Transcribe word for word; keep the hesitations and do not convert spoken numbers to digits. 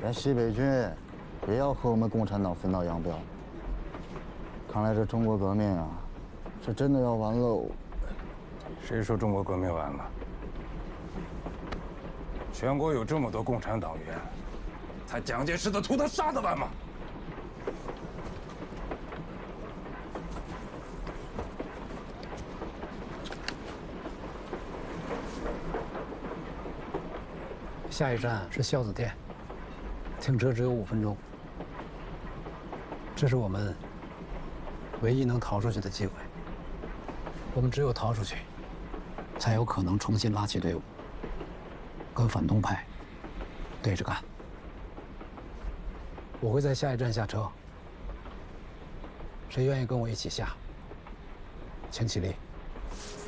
这西北军也要和我们共产党分道扬镳。看来这中国革命啊，是真的要完喽。 谁说中国革命完了？全国有这么多共产党员，他蒋介石的图他杀得完吗？ 下一站是孝子店，停车只有五分钟。这是我们唯一能逃出去的机会。我们只有逃出去，才有可能重新拉起队伍，跟反动派对着干。我会在下一站下车，谁愿意跟我一起下，请起立。